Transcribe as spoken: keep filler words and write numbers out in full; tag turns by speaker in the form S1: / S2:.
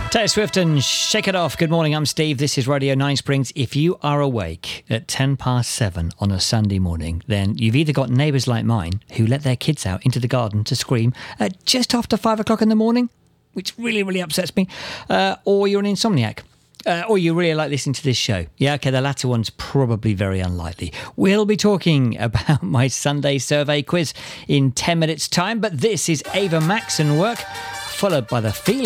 S1: Taylor Swift and Shake It Off. Good morning, I'm Steve. This is Radio Nine Springs. If you are awake at ten past seven on a Sunday morning, then you've either got neighbours like mine who let their kids out into the garden to scream at just after five o'clock in the morning, which really, really upsets me, uh, or you're an insomniac. Uh, or you really like listening to this show. Yeah, okay, the latter one's probably very unlikely. We'll be talking about my Sunday survey quiz in ten minutes' time, but this is Ava Max and Work, followed by The Feeling.